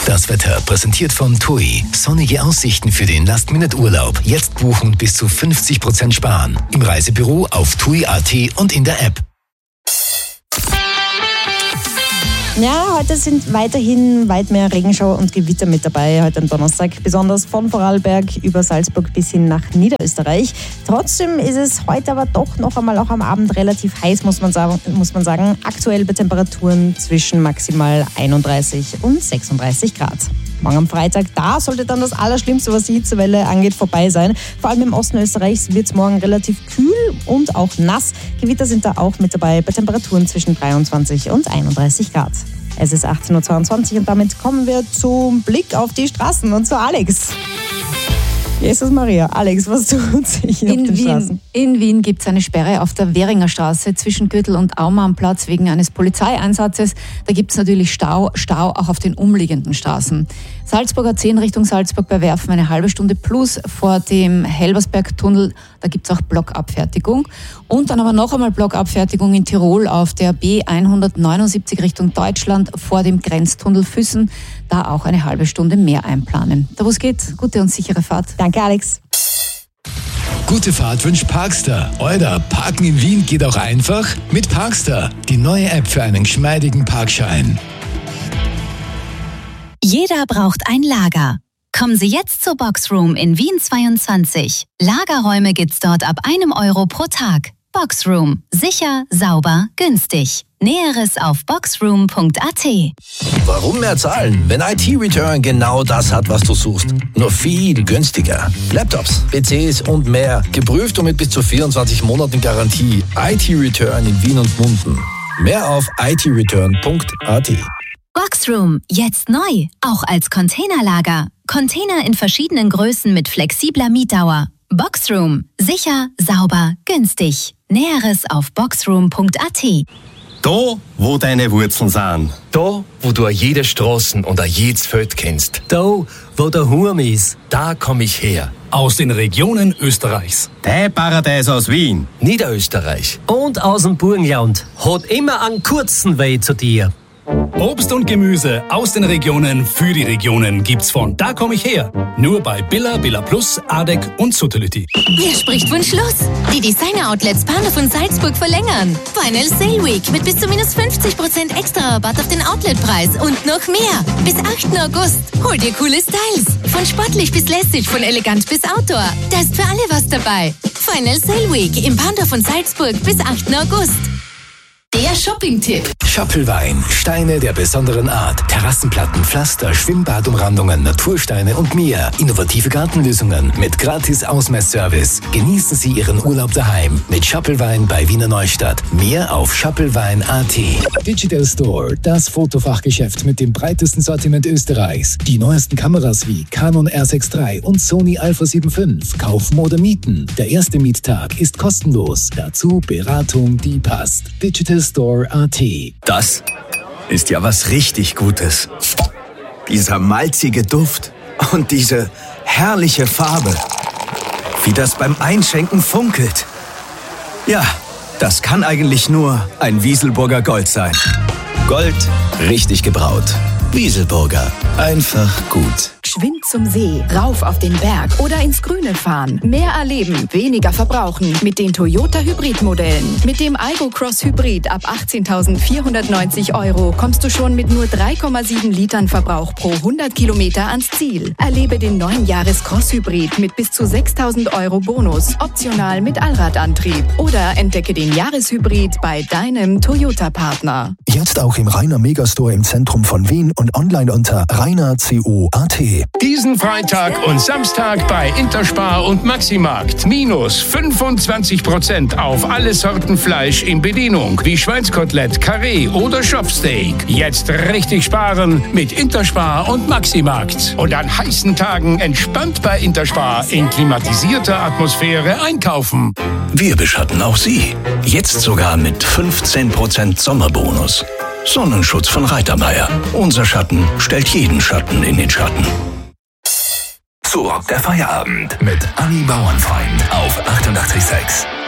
Das Wetter präsentiert von TUI. Sonnige Aussichten für den Last-Minute-Urlaub. Jetzt buchen und bis zu 50% sparen. Im Reisebüro, auf TUI.at und in der App. Ja, heute sind weiterhin weit mehr Regenschauer und Gewitter mit dabei, heute am Donnerstag, besonders von Vorarlberg über Salzburg bis hin nach Niederösterreich. Trotzdem ist es heute aber doch noch einmal auch am Abend relativ heiß, muss man sagen. Aktuell bei Temperaturen zwischen maximal 31 und 36 Grad. Morgen am Freitag, da sollte dann das Allerschlimmste, was die Hitzewelle angeht, vorbei sein. Vor allem im Osten Österreichs wird es morgen relativ kühl und auch nass. Gewitter sind da auch mit dabei bei Temperaturen zwischen 23 und 31 Grad. Es ist 18.22 Uhr und damit kommen wir zum Blick auf die Straßen und zu Alex. Jesus Maria, Alex, was tut sich hier auf den Straßen? In Wien gibt es eine Sperre auf der Währinger Straße zwischen Gürtel und Aumannplatz wegen eines Polizeieinsatzes. Da gibt es natürlich Stau auch auf den umliegenden Straßen. Salzburger 10 Richtung Salzburg bei Werfen eine halbe Stunde plus vor dem Helbersberg-Tunnel. Da gibt es auch Blockabfertigung. Und dann aber noch einmal Blockabfertigung in Tirol auf der B179 Richtung Deutschland vor dem Grenztunnel Füssen. Da auch eine halbe Stunde mehr einplanen. Da wo es geht, gute und sichere Fahrt. Danke, Alex. Gute Fahrt wünscht Parkstar. Oder Parken in Wien geht auch einfach? Mit Parkstar, die neue App für einen geschmeidigen Parkschein. Jeder braucht ein Lager. Kommen Sie jetzt zur Boxroom in Wien 22. Lagerräume gibt's dort ab €1 pro Tag. Boxroom. Sicher, sauber, günstig. Näheres auf boxroom.at. Warum mehr zahlen, wenn IT-Return genau das hat, was du suchst? Nur viel günstiger. Laptops, PCs und mehr. Geprüft und mit bis zu 24 Monaten Garantie. IT-Return in Wien und Munden. Mehr auf itreturn.at. Boxroom, jetzt neu, auch als Containerlager. Container in verschiedenen Größen mit flexibler Mietdauer. Boxroom, sicher, sauber, günstig. Näheres auf boxroom.at. Da, wo deine Wurzeln sind. Da, wo du jede Straßen und jedes Feld kennst. Da, wo der Hurm ist. Da komm ich her. Aus den Regionen Österreichs. Dein Paradies aus Wien. Niederösterreich. Und aus dem Burgenland. Hat immer einen kurzen Weg zu dir. Obst und Gemüse aus den Regionen für die Regionen gibt's von Da komm ich her. Nur bei Billa, Billa Plus, Adek und Suttelütti. Wer spricht von Schluss? Die Designer-Outlets Panda von Salzburg verlängern. Final Sale Week mit bis zu minus 50% extra Rabatt auf den Outletpreis und noch mehr. Bis 8. August. Hol dir coole Styles. Von sportlich bis lässig, von elegant bis Outdoor. Da ist für alle was dabei. Final Sale Week im Panda von Salzburg bis 8. August. Der Shopping-Tipp. Schöppelwein, Steine der besonderen Art, Terrassenplatten, Pflaster, Schwimmbadumrandungen, Natursteine und mehr. Innovative Gartenlösungen mit gratis Ausmessservice. Genießen Sie Ihren Urlaub daheim mit Schöppelwein bei Wiener Neustadt. Mehr auf schöppelwein.at. Digital Store, das Fotofachgeschäft mit dem breitesten Sortiment Österreichs. Die neuesten Kameras wie Canon R6 III und Sony Alpha 7 V. Kaufen oder mieten. Der erste Miettag ist kostenlos. Dazu Beratung, die passt. Digital Store.at. Das ist ja was richtig Gutes. Dieser malzige Duft und diese herrliche Farbe. Wie das beim Einschenken funkelt. Ja, das kann eigentlich nur ein Wieselburger Gold sein. Gold, richtig gebraut. Wieselburger. Einfach gut. Geschwind zum See, rauf auf den Berg oder ins Grüne fahren. Mehr erleben, weniger verbrauchen mit den Toyota Hybrid-Modellen. Mit dem Aygo Cross Hybrid ab 18.490 € kommst du schon mit nur 3,7 Litern Verbrauch pro 100 Kilometer ans Ziel. Erlebe den neuen Jahres-Cross Hybrid mit bis zu 6.000 € Bonus, optional mit Allradantrieb. Oder entdecke den Jahreshybrid bei deinem Toyota-Partner. Jetzt auch im Rainer Megastore im Zentrum von Wien und online unter rainer.co.at. Diesen Freitag und Samstag bei Interspar und Maximarkt. Minus 25% auf alle Sorten Fleisch in Bedienung, wie Schweinskotelett, Karree oder Schopfsteak. Jetzt richtig sparen mit Interspar und Maximarkt. Und an heißen Tagen entspannt bei Interspar in klimatisierter Atmosphäre einkaufen. Wir beschatten auch Sie. Jetzt sogar mit 15% Sommerbonus. Sonnenschutz von Reitermeier. Unser Schatten stellt jeden Schatten in den Schatten. So rockt der Feierabend mit Anni Bauernfeind auf 88,6.